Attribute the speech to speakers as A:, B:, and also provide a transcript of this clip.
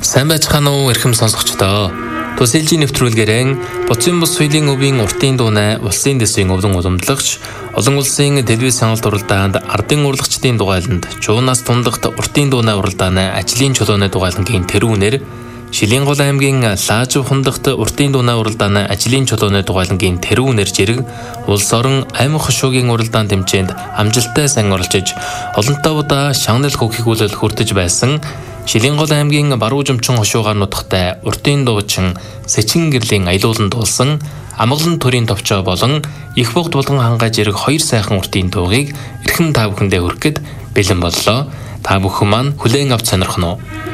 A: Сайн байцгаана уу эрхэм сонсогчдоо. Төсөлжийн нэвтрүүлгээрэн Буцын бус соёлын өвийн уртын дуунай улсын дэсийн өвдөн уламжлагч олон улсын телевиз саналт уралдаанд ардын урлагчдын дугайланд Жуунаас тундахт уртын дуунай уралдааны ажлын чулууны дугайлангийн тэрүүнээр Шилэнгол аймгийн Лаажив хундахт уртын дуунай уралдааны ажлын чулууны дугайлангийн тэрүүнээр жирэг улс орон амь хошуугийн уралдаан тэмцээнд амжилттай сайн оролцож олонтой удаа шагнал хөгжүүлэлт хүртэж байсан Шилэнгол аймгийн Баруун Жумчин хошуугаар нутагтай уртын дуучин Сэчин гэрлийн аялуулан дуулсан Амгалан төрийн товчоо болон Их Богд булган хангаа жирэг хоёр сайхан уртын дуугийг эрхэм та бүхэндээ хүргэхэд бэлэн боллоо. Та бүхэн маань хүлээн авч сонирхно уу?